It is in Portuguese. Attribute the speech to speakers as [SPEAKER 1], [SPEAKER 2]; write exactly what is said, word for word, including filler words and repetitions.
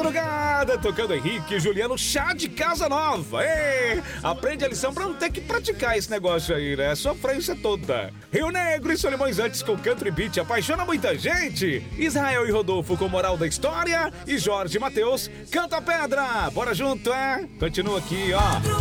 [SPEAKER 1] madrugada, tocando Henrique e Juliano, Chá de Casa Nova. Ê, aprende a lição pra não ter que praticar esse negócio aí, né? Sofrência toda. Rio Negro e Solimões Antes com Country Beat apaixona muita gente. Israel e Rodolfo com Moral da História e Jorge e Matheus, Canta Pedra. Bora junto, é? Continua aqui, ó.